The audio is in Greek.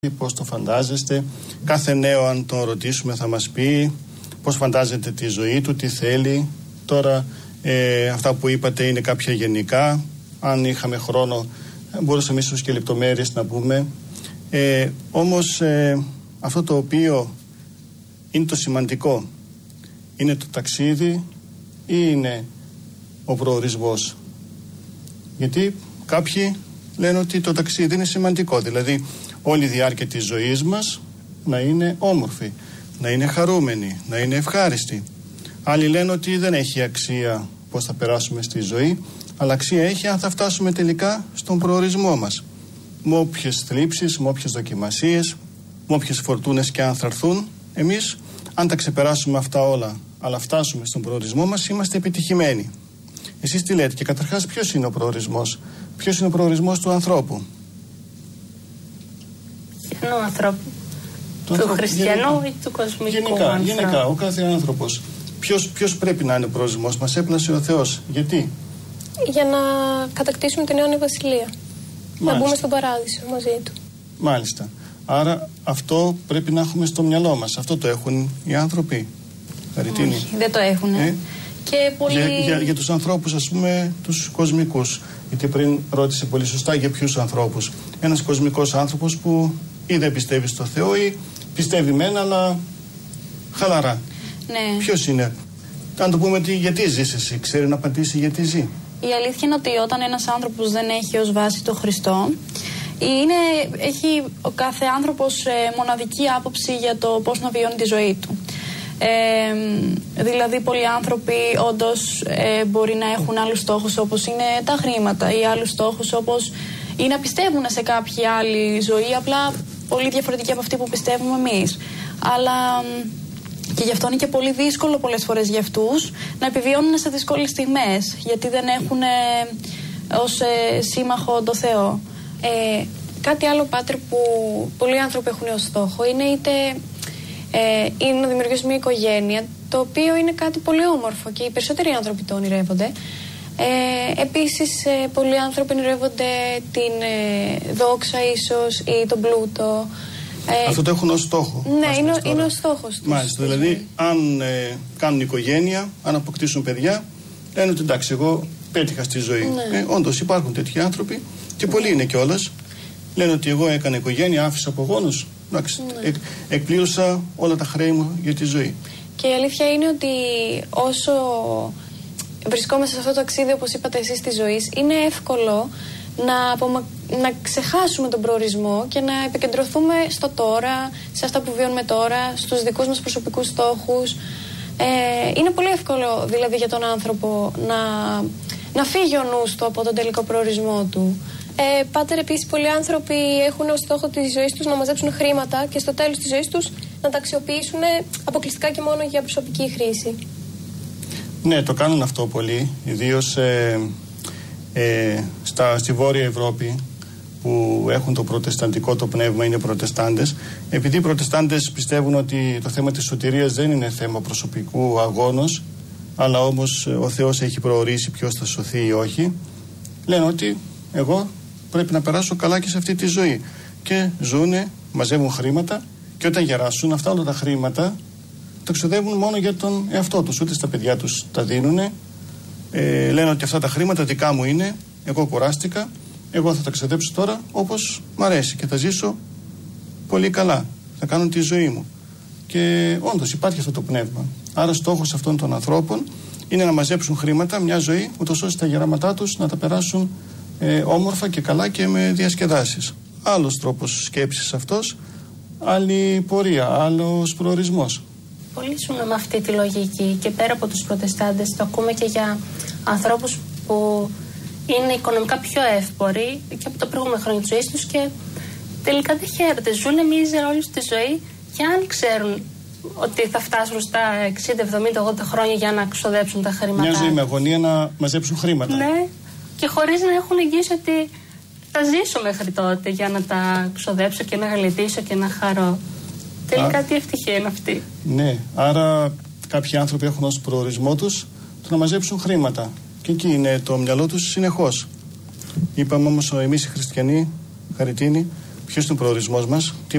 Πώς το φαντάζεστε? Κάθε νέο, αν τον ρωτήσουμε, θα μας πει πώς φαντάζεται τη ζωή του, τι θέλει. Τώρα αυτά που είπατε είναι κάποια γενικά. Αν είχαμε χρόνο μπορούσαμε ίσως και λεπτομέρειες να πούμε. Όμως αυτό το οποίο είναι το σημαντικό, είναι το ταξίδι ή είναι ο προορισμός? Γιατί κάποιοι λένε ότι το ταξίδι είναι σημαντικό, δηλαδή όλη η διάρκεια της ζωής μας να είναι όμορφη, να είναι χαρούμενη, να είναι ευχάριστη. Άλλοι λένε ότι δεν έχει αξία πώς θα περάσουμε στη ζωή, αλλά αξία έχει αν θα φτάσουμε τελικά στον προορισμό μας. Με όποιες θλίψεις, με όποιες δοκιμασίες, με όποιες φορτούνες και αν θα έρθουν, εμείς αν τα ξεπεράσουμε αυτά όλα, αλλά φτάσουμε στον προορισμό μας, είμαστε επιτυχημένοι. Εσείς τι λέτε? Και καταρχάς, ποιος είναι ο προορισμός? Ποιος είναι ο προορισμός του ανθρώπου? Του ανθρώπου. Του χριστιανού ή του κοσμικού ανθρώπου? Γενικά, ο κάθε άνθρωπος. Ποιος πρέπει να είναι ο προορισμός? Μας έπλασε ο Θεός. Γιατί? Για να κατακτήσουμε την αιώνια βασιλεία. Μάλιστα. Να μπούμε στον παράδεισο μαζί του. Μάλιστα. Άρα αυτό πρέπει να έχουμε στο μυαλό μας. Αυτό το έχουν οι άνθρωποι? Χαριτίνη. Όχι, δεν το έχουν. Και πολύ... για τους ανθρώπους, ας πούμε, τους κοσμικούς. Γιατί πριν ρώτησε πολύ σωστά για ποιους ανθρώπους. Ένας κοσμικός άνθρωπος που ή δεν πιστεύει στο Θεό ή πιστεύει μεν, αλλά χαλαρά. Ναι. Ποιος είναι? Αν το πούμε ότι γιατί ζεις εσύ, ξέρει να απαντήσει γιατί ζει? Η αλήθεια είναι ότι όταν ένας άνθρωπος δεν έχει ως βάση το Χριστό, έχει ο κάθε άνθρωπος μοναδική άποψη για το πώς να βιώνει τη ζωή του. Δηλαδή πολλοί άνθρωποι όντως μπορεί να έχουν άλλους στόχους, όπως είναι τα χρήματα, ή άλλους στόχους όπως ή να πιστεύουν σε κάποια άλλη ζωή, απλά πολύ διαφορετική από αυτή που πιστεύουμε εμείς. Αλλά και γι' αυτό είναι και πολύ δύσκολο πολλές φορές για αυτούς να επιβιώνουν σε δύσκολες στιγμές, γιατί δεν έχουν ως σύμμαχο το Θεό. Κάτι άλλο, Πάτερ, που πολλοί άνθρωποι έχουν ως στόχο είναι είναι να δημιουργήσουν μια οικογένεια, το οποίο είναι κάτι πολύ όμορφο και οι περισσότεροι άνθρωποι το ονειρεύονται. Επίσης, πολλοί άνθρωποι ονειρεύονται την δόξα ίσως ή τον πλούτο. Αυτό το έχουν ως στόχο. Ναι, είναι ως στόχος τους. Μάλιστα, δηλαδή αν κάνουν οικογένεια, αν αποκτήσουν παιδιά, λένε ότι εντάξει, εγώ πέτυχα στη ζωή. Ναι. Όντως υπάρχουν τέτοιοι άνθρωποι και πολλοί είναι κιόλας. Λένε ότι εγώ έκανα οικογένεια, άφησα απογόνους. Εντάξει, εκπλήρωσα όλα τα χρέη μου για τη ζωή. Και η αλήθεια είναι ότι όσο βρισκόμαστε σε αυτό το ταξίδι, όπως είπατε εσείς, της ζωής, είναι εύκολο να ξεχάσουμε τον προορισμό και να επικεντρωθούμε στο τώρα, σε αυτά που βιώνουμε τώρα, στους δικούς μας προσωπικούς στόχους. Είναι πολύ εύκολο δηλαδή για τον άνθρωπο να φύγει ο νους του από τον τελικό προορισμό του. Πάτερ, επίσης, πολλοί άνθρωποι έχουν ως στόχο της ζωής τους να μαζέψουν χρήματα και στο τέλος της ζωής τους να τα αξιοποιήσουν αποκλειστικά και μόνο για προσωπική χρήση. Ναι, το κάνουν αυτό πολλοί, ιδίως στη Βόρεια Ευρώπη, που έχουν το προτεσταντικό το πνεύμα, είναι προτεστάντες. Επειδή οι προτεστάντες πιστεύουν ότι το θέμα της σωτηρίας δεν είναι θέμα προσωπικού αγώνος, αλλά όμως ο Θεός έχει προορίσει ποιος θα σωθεί ή όχι, λένε ότι εγώ πρέπει να περάσω καλά και σε αυτή τη ζωή. Και ζούνε, μαζεύουν χρήματα και όταν γεράσουν αυτά όλα τα χρήματα τα ξοδεύουν μόνο για τον εαυτό τους. Ούτε στα παιδιά τους τα δίνουνε. Λένε ότι αυτά τα χρήματα δικά μου είναι, εγώ κουράστηκα, εγώ θα τα ξοδέψω τώρα όπως μ' αρέσει και θα ζήσω πολύ καλά. Θα κάνω τη ζωή μου. Και όντως υπάρχει αυτό το πνεύμα. Άρα στόχος αυτών των ανθρώπων είναι να μαζέψουν χρήματα μια ζωή, ούτως ώστε τα γεράματά τους να τα περάσουν όμορφα και καλά και με διασκεδάσεις. Άλλος τρόπος σκέψης αυτός, άλλη πορεία, άλλος προορισμός. Πολλοί ζουν με αυτή τη λογική και πέρα από τους προτεστάντες το ακούμε και για ανθρώπους που είναι οικονομικά πιο εύποροι και από τα προηγούμενα χρόνια της ζωής τους και τελικά δεν χαίρονται. Ζουν μίζερα όλη τη ζωή και αν ξέρουν ότι θα φτάσουν στα 60, 70, 80 χρόνια για να ξοδέψουν τα χρήματά. Μια ζωή με αγωνία να μαζέψουν χρήματα. Ναι. Και χωρίς να έχουν εγγύσει ότι θα ζήσω μέχρι τότε για να τα ξοδέψω και να γλιτήσω και να χαρώ. Τελικά τι ευτυχία είναι αυτή. Ναι, άρα κάποιοι άνθρωποι έχουν ως προορισμό τους το να μαζέψουν χρήματα. Και εκεί είναι το μυαλό τους συνεχώς. Είπαμε όμως εμείς οι χριστιανοί, Χαριτίνη, ποιος είναι ο προορισμός μας?